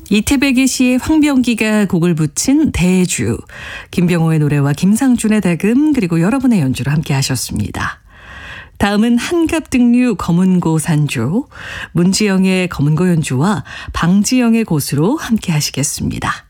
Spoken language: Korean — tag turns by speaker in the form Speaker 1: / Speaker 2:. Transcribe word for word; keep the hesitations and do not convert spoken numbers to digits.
Speaker 1: 이태백의 시에 황병기가 곡을 붙인 대주, 김병호의 노래와 김상준의 대금 그리고 여러분의 연주로 함께 하셨습니다. 다음은 한갑등류 검은고 산조, 문지영의 검은고 연주와 방지영의 고수로 함께 하시겠습니다.